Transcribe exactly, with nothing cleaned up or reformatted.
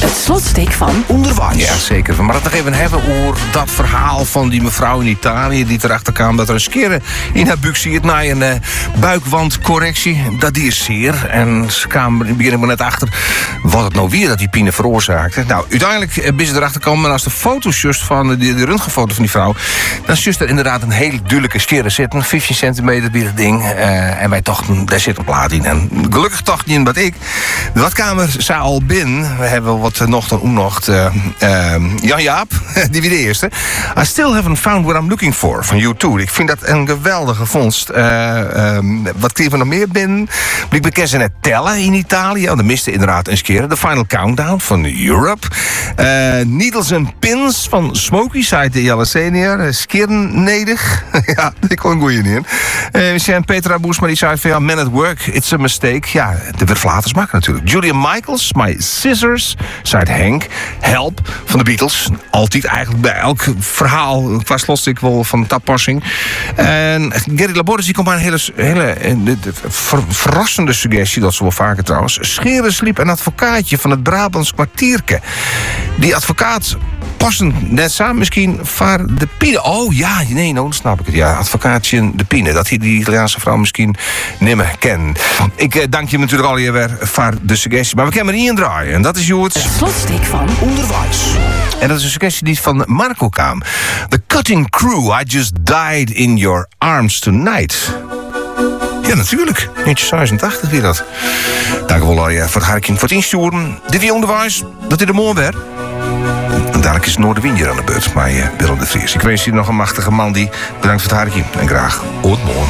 Het slotsteek van Onderwijs. Ja, zeker. We moeten het nog even hebben over dat verhaal van die mevrouw in Italië die erachter kwam dat er een skere in haar buik zit na een uh, buikwandcorrectie. Dat die is zeer. En ze kwamen beginnen we net achter wat het nou weer dat die pine veroorzaakte. Nou, uiteindelijk uh, ben ze erachter gekomen en als de foto's just van de, de röntgenfoto van die vrouw, dan is er inderdaad een hele duidelijke skere zitten. vijftien centimeter bij het ding. Uh, en wij dachten, daar zit een plaat in. En gelukkig dacht niet in wat ik. De watkamer zei al binnen. We hebben wat uh, nog dan ook nog. Uh, uh, Jan Jaap, die weer de eerste. I still haven't found what I'm looking for van U twee. Ik vind dat een geweldige vondst. Uh, um, wat kregen we nog meer binnen? Ik bekend ze net tellen in Italië. Oh, de miste inderdaad eens keer. The Final Countdown van Europe. Uh, Needles and Pins van Smokey, zei de Jelle Senior. Uh, Skirnedig. Ja, ik kon een goeie niet in. Uh, we zijn Petra Boesma, die zei van ja, Man at Work, it's a mistake. Ja, de werd flaters maken natuurlijk. Julian Michaels, My Scissors, zei Henk. Help van de Beatles. Altijd eigenlijk bij elk verhaal qua slotstuk wel van tappassing. En Gary Laborde die komt maar een hele, hele de, de, ver, verrassende suggestie, dat ze wel vaker trouwens. Scheren sliep een advocaatje van het Brabants kwartierke. Die advocaat passend net samen misschien voor de Pine. Oh ja, nee, nou snap ik het. Ja, advocaatje de Pine. Dat hij die Italiaanse vrouw misschien nimmer kent. Ik eh, dank je natuurlijk al weer voor de suggestie. Maar we kunnen er één draaien. En dat is Joert. Het slotsteek van Onderwijs. En dat is een suggestie die van Marco kwam. The Cutting Crew, I Just Died in Your Arms Tonight. Ja, natuurlijk. negentien zesentachtig weer dat. Dank u wel uh, voor het hartje voor het insturen. Dit is Onderwijs. Dat is de mooi weer. En dadelijk is Noorderwind hier aan de beurt. Maar uh, Willem de Vries. Ik wens je nog een machtige man die bedankt voor het hartje. En graag tot morgen.